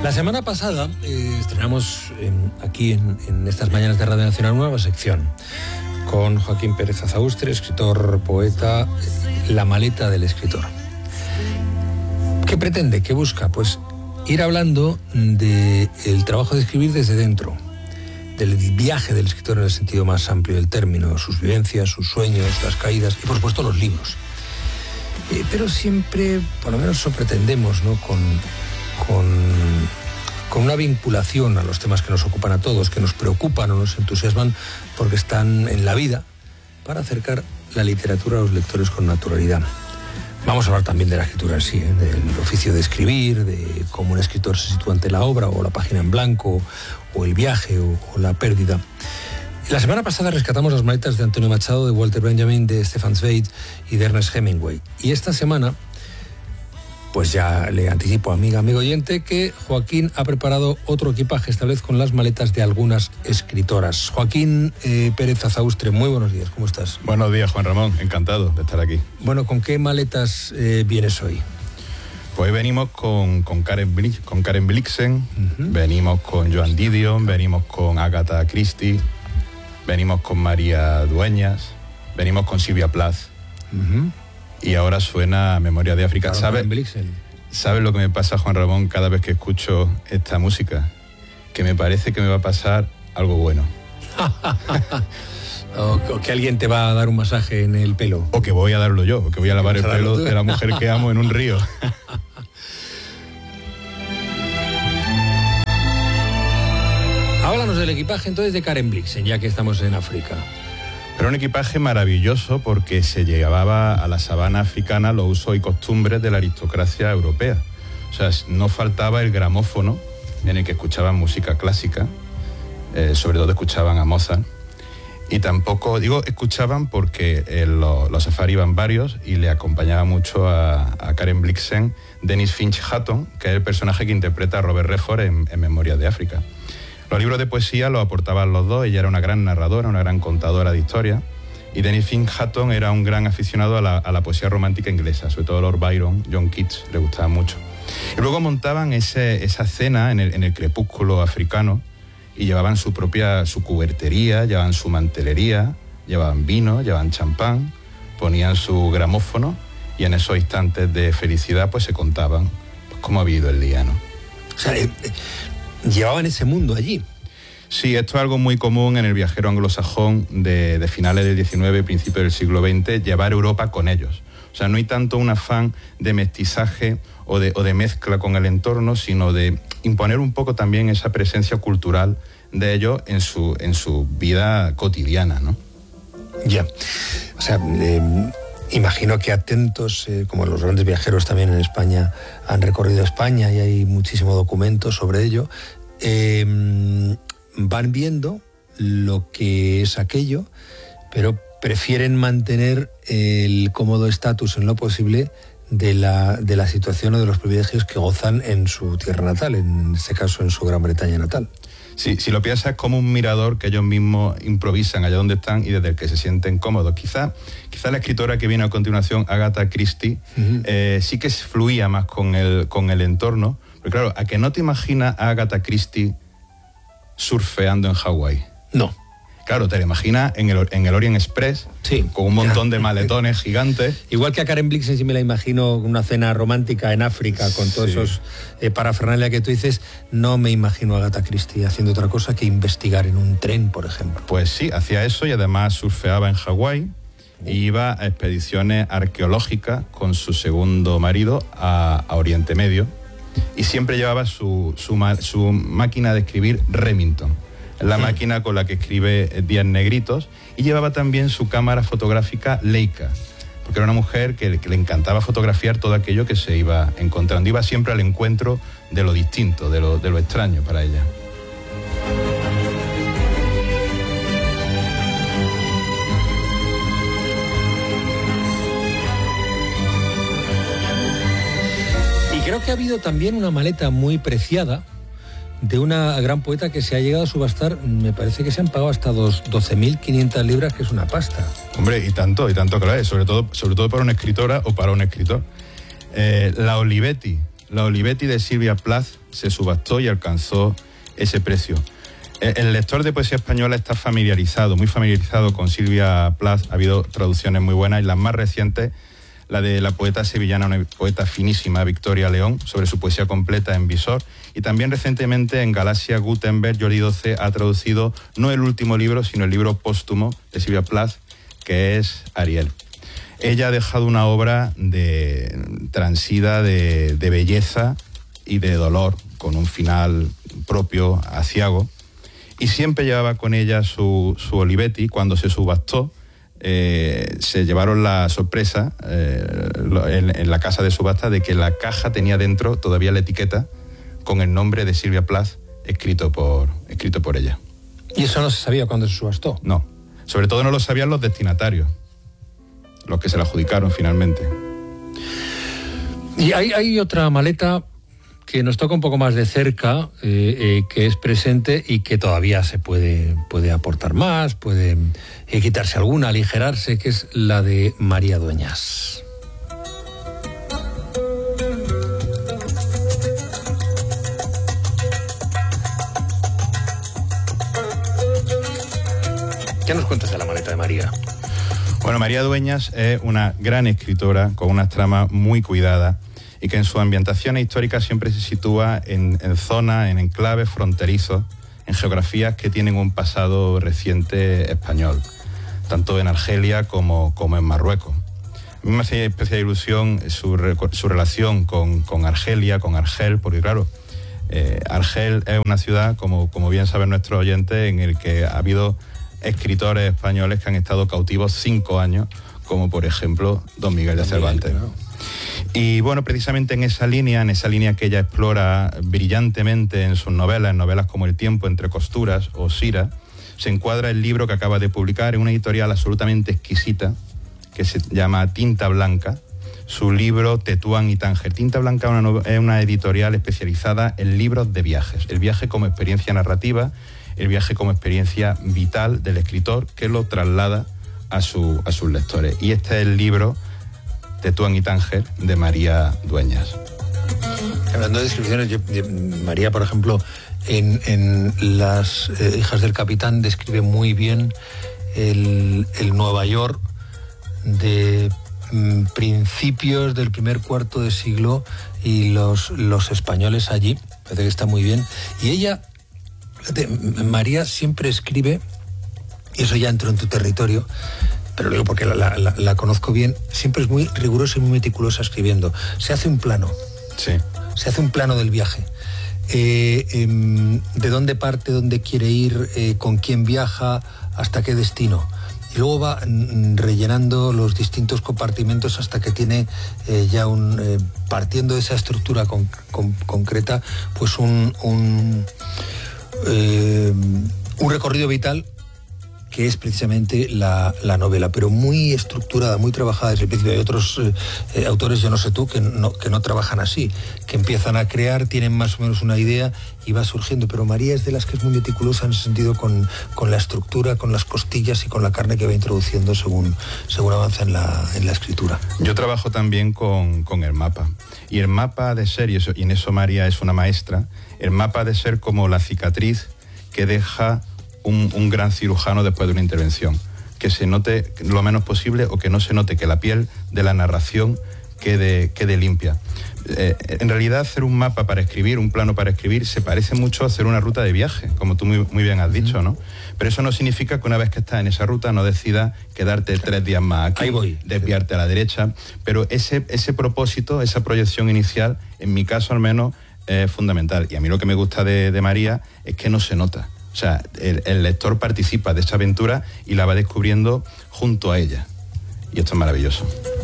La semana pasada estrenamos aquí en estas mañanas de Radio Nacional una nueva sección con Joaquín Pérez Azaustre, escritor, poeta, La maleta del escritor. ¿Qué pretende? ¿Qué busca? Pues ir hablando del trabajo de escribir desde dentro, del viaje del escritor en el sentido más amplio del término, sus vivencias, sus sueños, las caídas y por supuesto los libros. Pero siempre, por lo menos eso pretendemos, ¿no? Con una vinculación a los temas que nos ocupan a todos, que nos preocupan o nos entusiasman porque están en la vida, para acercar la literatura a los lectores con naturalidad. Vamos a hablar también de la escritura en sí, del oficio de escribir, de cómo un escritor se sitúa ante la obra o la página en blanco, o el viaje o la pérdida. La semana pasada rescatamos las maletas de Antonio Machado, de Walter Benjamin, de Stefan Zweig y de Ernest Hemingway. Y esta semana, pues ya le anticipo, amigo oyente, que Joaquín ha preparado otro equipaje, esta vez con las maletas de algunas escritoras. Joaquín Pérez Azaustre, muy buenos días, ¿cómo estás? Buenos días, Juan Ramón, encantado de estar aquí. Bueno, ¿con qué maletas vienes hoy? Pues venimos con Karen Blixen, venimos con Joan Didion, venimos con Agatha Christie, venimos con María Dueñas, venimos con Silvia Plath. Y ahora suena Memoria de África. Claro, ¿Sabes lo que me pasa, Juan Ramón, cada vez que escucho esta música? Que me parece que me va a pasar algo bueno. o que alguien te va a dar un masaje en el pelo. O que voy a darlo yo, o que voy a lavar el pelo de la mujer que amo en un río. Háblanos del equipaje entonces de Karen Blixen, ya que estamos en África. Pero un equipaje maravilloso porque se llevaba a la sabana africana los usos y costumbres de la aristocracia europea. O sea, no faltaba el gramófono en el que escuchaban música clásica, sobre todo escuchaban a Mozart. Y tampoco, digo, escuchaban porque los safaris iban varios y le acompañaba mucho a Karen Blixen Dennis Finch Hatton, que es el personaje que interpreta a Robert Redford en Memorias de África. Los libros de poesía los aportaban los dos. Ella era una gran narradora, una gran contadora de historias, y Dennis Finch Hatton era un gran aficionado a la poesía romántica inglesa, sobre todo Lord Byron, John Keats, le gustaba mucho. Y luego montaban esa cena en el crepúsculo africano y llevaban su cubertería, llevaban su mantelería, llevaban vino, llevaban champán, ponían su gramófono y en esos instantes de felicidad pues se contaban cómo había ido el día, ¿no? O sea, llevaban ese mundo allí. Sí, esto es algo muy común en el viajero anglosajón de finales del XIX, principios del siglo XX, llevar Europa con ellos. O sea, no hay tanto un afán de mestizaje o de mezcla con el entorno, sino de imponer un poco también esa presencia cultural de ellos en su vida cotidiana, ¿no? Ya. O sea, imagino que atentos, como los grandes viajeros también en España han recorrido España y hay muchísimo documento sobre ello, van viendo lo que es aquello, pero prefieren mantener el cómodo estatus en lo posible de la situación o de los privilegios que gozan en su tierra natal, en este caso en su Gran Bretaña natal. Sí, si lo piensas es como un mirador que ellos mismos improvisan allá donde están y desde el que se sienten cómodos. Quizá la escritora que viene a continuación, Agatha Christie, sí que fluía más con el entorno. Pero claro, ¿a que no te imaginas a Agatha Christie surfeando en Hawái? No. Claro, te la imaginas en el Orient Express, sí, con un montón de maletones gigantes. Igual que a Karen Blixen sí me la imagino una cena romántica en África con todos esos parafernalia que tú dices, no me imagino a Agatha Christie haciendo otra cosa que investigar en un tren, por ejemplo. Pues sí, hacía eso y además surfeaba en Hawái e iba a expediciones arqueológicas con su segundo marido a Oriente Medio y siempre llevaba su máquina de escribir Remington, la máquina con la que escribe Días Negritos, y llevaba también su cámara fotográfica Leica, porque era una mujer que le encantaba fotografiar todo aquello que se iba encontrando. Iba siempre al encuentro de lo distinto, de lo extraño para ella. Y creo que ha habido también una maleta muy preciada de una gran poeta que se ha llegado a subastar, me parece que se han pagado hasta 12.500 libras, que es una pasta. Hombre, y tanto que lo es, sobre todo para una escritora o para un escritor. La Olivetti La Olivetti de Silvia Plath se subastó y alcanzó ese precio. El lector de poesía española está muy familiarizado con Silvia Plath. Ha habido traducciones muy buenas y las más recientes, la de la poeta sevillana, una poeta finísima, Victoria León, sobre su poesía completa en Visor. Y también recientemente en Galaxia Gutenberg, Jordi XII ha traducido no el último libro, sino el libro póstumo de Silvia Plath, que es Ariel. Ella ha dejado una obra transida de belleza y de dolor, con un final propio, aciago. Y siempre llevaba con ella su Olivetti. Cuando se subastó, se llevaron la sorpresa en la casa de subasta de que la caja tenía dentro todavía la etiqueta con el nombre de Silvia Plath escrito por ella. ¿Y eso no se sabía cuando se subastó? No, sobre todo no lo sabían los destinatarios, los que se la adjudicaron finalmente. Y hay otra maleta que nos toca un poco más de cerca, que es presente y que todavía se puede aportar más, puede quitarse alguna, aligerarse, que es la de María Dueñas. ¿Qué nos cuentas de la maleta de María? Bueno, María Dueñas es una gran escritora con unas tramas muy cuidadas y que en su ambientación histórica siempre se sitúa en zonas, en enclaves fronterizos, en geografías que tienen un pasado reciente español, tanto en Argelia como en Marruecos. A mí me hacía especial ilusión su relación con Argelia, con Argel, porque claro, Argel es una ciudad, como bien saben nuestros oyentes, en el que ha habido escritores españoles que han estado cautivos 5 años, como por ejemplo Don Miguel de Cervantes. Claro. Y bueno, precisamente en esa línea que ella explora brillantemente en sus novelas como El tiempo entre costuras o Sira, se encuadra el libro que acaba de publicar en una editorial absolutamente exquisita que se llama Tinta Blanca, su libro Tetuán y Tánger. Tinta Blanca es una editorial especializada en libros de viajes, el viaje como experiencia narrativa, el viaje como experiencia vital del escritor que lo traslada a sus lectores. Y este es el libro Tetuán y Tánger de María Dueñas. Hablando de descripciones, María, por ejemplo, en Las hijas del capitán describe muy bien el Nueva York de principios del primer cuarto de siglo y los españoles allí. Parece que está muy bien. Y ella, fíjate, María siempre escribe, y eso ya entró en tu territorio, pero lo digo porque la conozco bien, siempre es muy rigurosa y muy meticulosa escribiendo. Se hace un plano. Sí. Se hace un plano del viaje. De dónde parte, dónde quiere ir, con quién viaja, hasta qué destino. Y luego va rellenando los distintos compartimentos hasta que tiene ya partiendo de esa estructura concreta, pues un recorrido vital que es precisamente la novela, pero muy estructurada, muy trabajada desde el principio. Hay otros autores, yo no sé tú, que no trabajan así, que empiezan a crear, tienen más o menos una idea y va surgiendo, pero María es de las que es muy meticulosa en ese sentido con la estructura, con las costillas y con la carne que va introduciendo según avanza en la escritura. Yo trabajo también con el mapa, y el mapa ha de ser, y en eso María es una maestra, el mapa ha de ser como la cicatriz que deja un gran cirujano después de una intervención, que se note lo menos posible o que no se note, que la piel de la narración quede limpia. En realidad, hacer un mapa para escribir, un plano para escribir, se parece mucho a hacer una ruta de viaje, como tú muy bien has dicho, ¿no? Pero eso no significa que una vez que estás en esa ruta no decidas quedarte 3 días más aquí, desviarte a la derecha, pero ese propósito, esa proyección inicial, en mi caso al menos, es fundamental. Y a mí lo que me gusta de María es que no se nota. O sea, el lector participa de esa aventura y la va descubriendo junto a ella. Y esto es maravilloso.